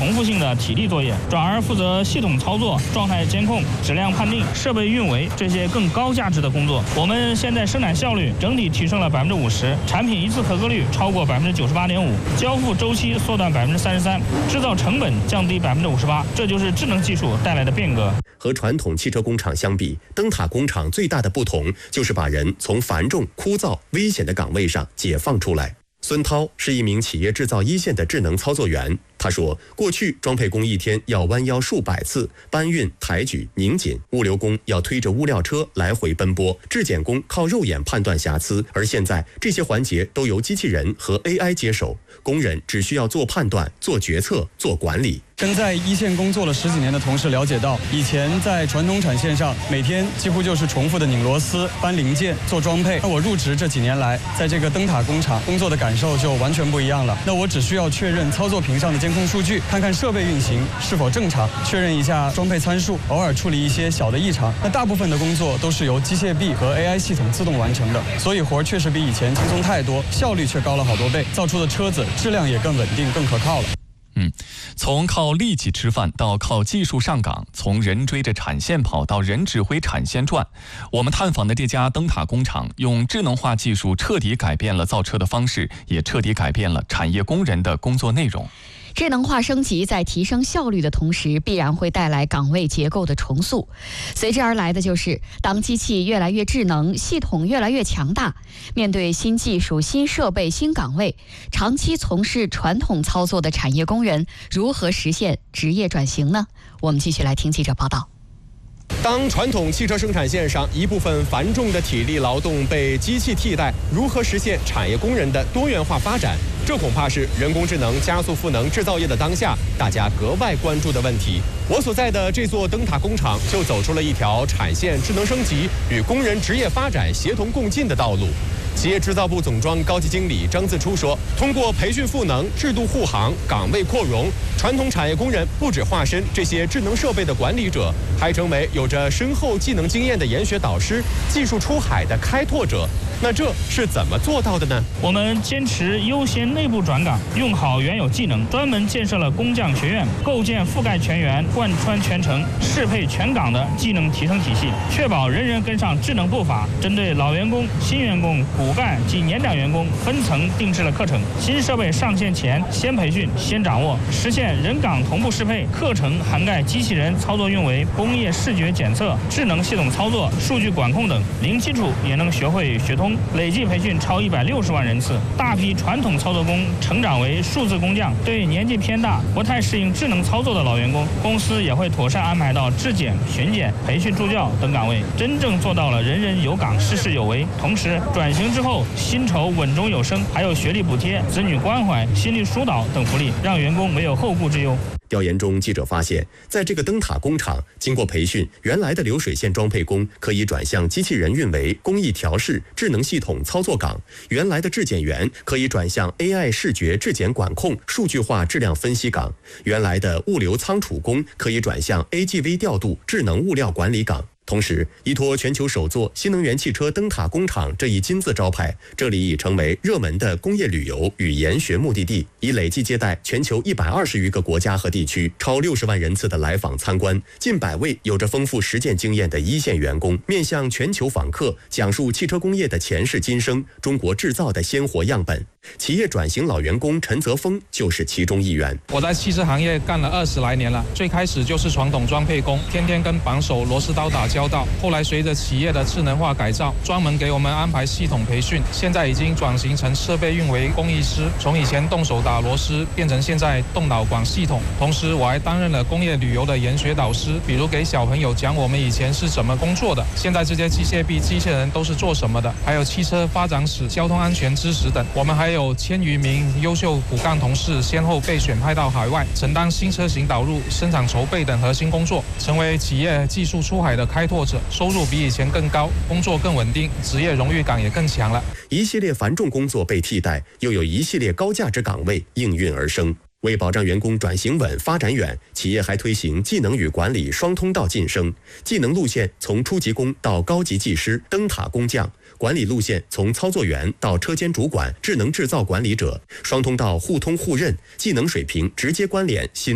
重复性的体力作业，转而负责系统操作、状态监控、质量判定、设备运维这些更高价值的工作。我们现在生产效率整体提升了50%，产品一次合格率超过98.5%，交付周期缩短33%，制造成本降低58%，这就是智能技术带来的变革。 和传统汽车工厂相比，灯塔工厂最大的不同就是把人从繁重、枯燥、危险的岗位上解放出来。孙涛是一名企业制造一线的智能操作员。他说，过去装配工一天要弯腰数百次，搬运、抬举、拧紧；物流工要推着物料车来回奔波；质检工靠肉眼判断瑕疵。而现在，这些环节都由机器人和 AI 接手，工人只需要做判断、做决策、做管理。 跟在一线工作了10几年的同事了解到，以前在传统产线上，每天几乎就是重复的拧螺丝、搬零件、做装配。那我入职这几年来，在这个灯塔工厂工作的感受就完全不一样了。那我只需要确认操作屏上的监控数据，看看设备运行是否正常，确认一下装配参数，偶尔处理一些小的异常。那大部分的工作都是由机械臂和 AI 系统自动完成的，所以活确实比以前轻松太多，效率却高了好多倍，造出的车子质量也更稳定、更可靠了。 从靠力气吃饭到靠技术上岗，从人追着产线跑到人指挥产线转，我们探访的这家灯塔工厂用智能化技术彻底改变了造车的方式，也彻底改变了产业工人的工作内容。 智能化升级在提升效率的同时，必然会带来岗位结构的重塑。随之而来的就是，当机器越来越智能，系统越来越强大，面对新技术、新设备、新岗位，长期从事传统操作的产业工人如何实现职业转型呢？我们继续来听记者报道。 当传统汽车生产线上一部分繁重的体力劳动被机器替代，如何实现产业工人的多元化发展？这恐怕是人工智能加速赋能制造业的当下，大家格外关注的问题。我所在的这座灯塔工厂就走出了一条产线智能升级与工人职业发展协同共进的道路。企业制造部总装高级经理张自初说，通过培训赋能、制度护航、岗位扩容，传统产业工人不只化身这些智能设备的管理者，还成为有着深厚技能经验的研学导师、技术出海的开拓者。那这是怎么做到的呢？ 我们坚持优先内部转岗，用好原有技能，专门建设了工匠学院，构建覆盖全员、贯穿全程、适配全岗的技能提升体系，确保人人跟上智能步伐。针对老员工、新员工、骨干及年长员工分层定制了课程，新设备上线前先培训、先掌握，实现人岗同步适配。课程涵盖机器人操作运维、工业视觉检测、智能系统操作、数据管控等，零基础也能学会学通。累计培训超160万人次，大批传统操作工成长为数字工匠。对年纪偏大、不太适应智能操作的老员工，公司也会妥善安排到质检、巡检、培训助教等岗位，真正做到了人人有岗、事事有为。同时，转型之后薪酬稳中有升，还有学历补贴、子女关怀、心理疏导等福利，让员工没有后顾之忧。 调研中，记者发现，在这个灯塔工厂，经过培训，原来的流水线装配工可以转向机器人运维、工艺调试、智能系统操作岗；原来的质检员可以转向 AI 视觉质检管控、数据化质量分析岗；原来的物流仓储工可以转向 AGV 调度、智能物料管理岗。同时，依托全球首座新能源汽车灯塔工厂这一金字招牌，这里已成为热门的工业旅游与研学目的地，已累计接待全球120余个国家和地区，超60万人次的来访参观，近100位有着丰富实践经验的一线员工，面向全球访客，讲述汽车工业的前世今生，中国制造的鲜活样本。企业转型老员工陈泽峰就是其中一员。 我在汽车行业干了20来年了，最开始就是传统装配工，天天跟扳手、螺丝刀打交道。后来随着企业的智能化改造，专门给我们安排系统培训，现在已经转型成设备运维工艺师，从以前动手打螺丝变成现在动脑管系统。同时我还担任了工业旅游的研学导师，比如给小朋友讲我们以前是怎么工作的，现在这些机械臂、机器人都是做什么的，还有汽车发展史、交通安全知识等。我们还有1000余名优秀骨干同事先后被选派到海外，承担新车型导入、生产筹备等核心工作，成为企业技术出海的开拓者，收入比以前更高，工作更稳定，职业荣誉感也更强了。 一系列繁重工作被替代，又有一系列高价值岗位应运而生。为保障员工转型稳、发展远，企业还推行技能与管理双通道晋升，技能路线从初级工到高级技师、灯塔工匠，管理路线从操作员到车间主管、智能制造管理者，双通道互通互认，技能水平直接关联新